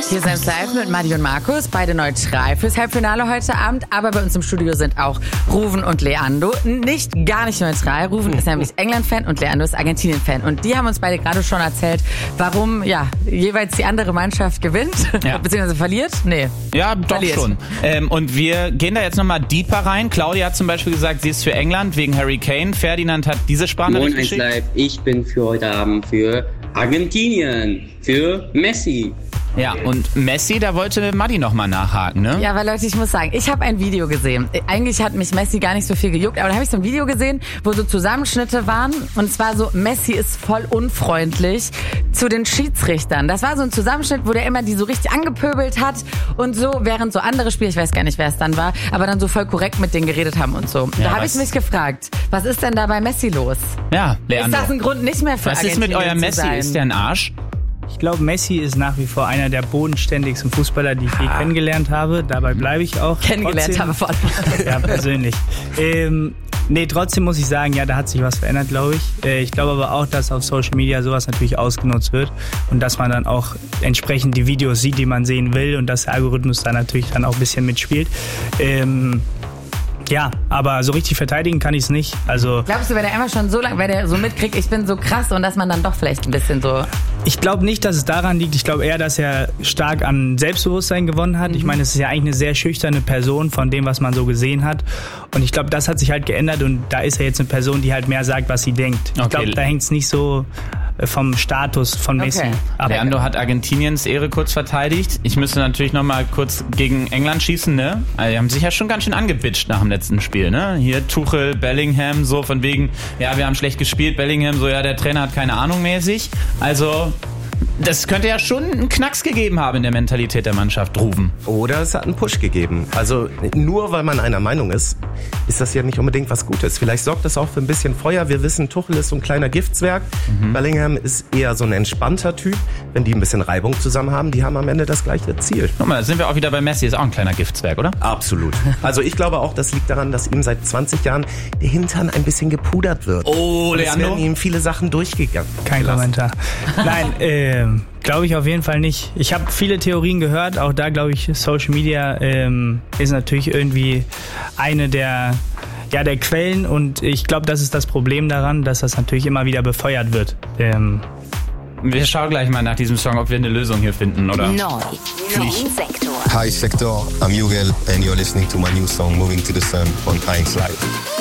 Hier sind live mit Madi und Markus, beide neutral fürs Halbfinale heute Abend. Aber bei uns im Studio sind auch Ruven und Leandro. Gar nicht neutral. Ruven ist nämlich England-Fan und Leandro ist Argentinien-Fan. Und die haben uns beide gerade schon erzählt, warum jeweils die andere Mannschaft gewinnt, beziehungsweise verliert. Nee. Ja, doch verliert. schon. Und wir gehen da jetzt nochmal deeper rein. Claudia hat zum Beispiel gesagt, sie ist für England wegen Harry Kane. Ferdinand hat diese Sprachnachricht geschickt. Live. Ich bin für heute Abend für Argentinien, für Messi. Ja, und Messi, da wollte Madi nochmal nachhaken, ne? Ja, weil Leute, ich muss sagen, ich habe ein Video gesehen. Eigentlich hat mich Messi gar nicht so viel gejuckt, aber da habe ich so ein Video gesehen, wo so Zusammenschnitte waren. Und es war so, Messi ist voll unfreundlich zu den Schiedsrichtern. Das war so ein Zusammenschnitt, wo der immer die so richtig angepöbelt hat und so, während so andere Spieler, ich weiß gar nicht, wer es dann war, aber dann so voll korrekt mit denen geredet haben und so. Ja, da habe ich mich gefragt, was ist denn da bei Messi los? Ja, Leandro. Ist das ein Grund nicht mehr für Argentinien Was ist mit eurem Messi? sein? Ist der ein Arsch? Ich glaube, Messi ist nach wie vor einer der bodenständigsten Fußballer, die ich je kennengelernt habe. Dabei bleibe ich auch. Habe vor allem. Ja, persönlich. Trotzdem muss ich sagen, ja, da hat sich was verändert, glaube ich. Ich glaube aber auch, dass auf Social Media sowas natürlich ausgenutzt wird und dass man dann auch entsprechend die Videos sieht, die man sehen will und dass der Algorithmus da natürlich dann auch ein bisschen mitspielt. Ja, aber so richtig verteidigen kann ich es nicht. Also Glaubst du, wenn der einmal schon so lange, wenn der so mitkriegt, ich bin so krass und dass man dann doch vielleicht ein bisschen so... Ich glaube nicht, dass es daran liegt. Ich glaube eher, dass er stark an Selbstbewusstsein gewonnen hat. Ich meine, es ist ja eigentlich eine sehr schüchterne Person von dem, was man so gesehen hat. Und ich glaube, das hat sich halt geändert und da ist er jetzt eine Person, die halt mehr sagt, was sie denkt. Ich glaube, da hängt es nicht so vom Status von Messi ab. Leandro hat Argentiniens Ehre kurz verteidigt. Ich müsste natürlich noch mal kurz gegen England schießen, ne? Also, die haben sich ja schon ganz schön angebitscht nach dem letzten Spiel, ne? Hier Tuchel, Bellingham, so von wegen, ja, wir haben schlecht gespielt. Bellingham, so, ja, der Trainer hat keine Ahnung mäßig. Also, das könnte ja schon einen Knacks gegeben haben in der Mentalität der Mannschaft, Ruven. Oder es hat einen Push gegeben. Also nur weil man einer Meinung ist das ja nicht unbedingt was Gutes. Vielleicht sorgt das auch für ein bisschen Feuer. Wir wissen, Tuchel ist so ein kleiner Giftzwerg. Bellingham ist eher so ein entspannter Typ. Wenn die ein bisschen Reibung zusammen haben, die haben am Ende das gleiche Ziel. Guck mal, da sind wir auch wieder bei Messi, ist auch ein kleiner Giftzwerg, oder? Absolut. Also ich glaube auch, das liegt daran, dass ihm seit 20 Jahren der Hintern ein bisschen gepudert wird. Oh, Und es Leandro. werden ihm viele Sachen durchgegangen. Kein Kommentar. Nein, glaube ich auf jeden Fall nicht. Ich habe viele Theorien gehört, auch da glaube ich, Social Media ist natürlich irgendwie eine der Quellen und ich glaube, das ist das Problem daran, dass das natürlich immer wieder befeuert wird. Wir schauen gleich mal nach diesem Song, ob wir eine Lösung hier finden, oder? Neu Sektor. Hi Sektor, I'm Jugel and you're listening to my new song Moving to the Sun on 1 Live.